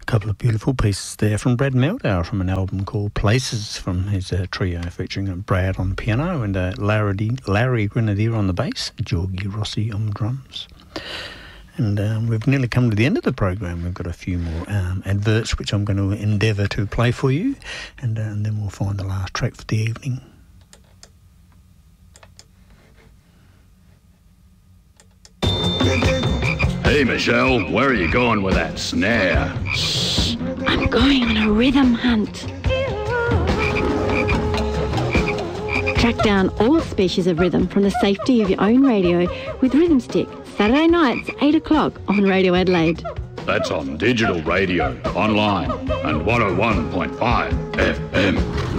Couple of beautiful pieces there from Brad Meldau from an album called Places from his trio featuring Brad on piano and Larry Grenadier on the bass, Georgie Rossi on drums. And we've nearly come to the end of the program. We've got a few more adverts which I'm going to endeavour to play for you, and then we'll find the last track for the evening. Hey, Michelle, where are you going with that snare? Shh, I'm going on a rhythm hunt. Track down all species of rhythm from the safety of your own radio with Rhythm Stick, Saturday nights, 8 o'clock on Radio Adelaide. That's on digital radio, online, and 101.5 FM.